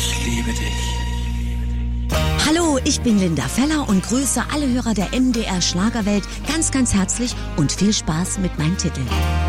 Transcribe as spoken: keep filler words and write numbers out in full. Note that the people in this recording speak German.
Ich liebe dich. Hallo, ich bin Linda Feller und grüße alle Hörer der M D R Schlagerwelt ganz, ganz herzlich und viel Spaß mit meinen Titeln.